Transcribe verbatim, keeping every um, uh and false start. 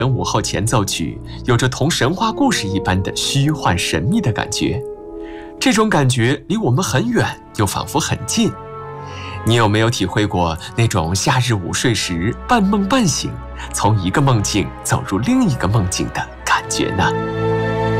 午后前奏曲有着同神话故事一般的虚幻神秘的感觉，这种感觉离我们很远，又仿佛很近。你有没有体会过那种夏日午睡时半梦半醒，从一个梦境走入另一个梦境的感觉呢？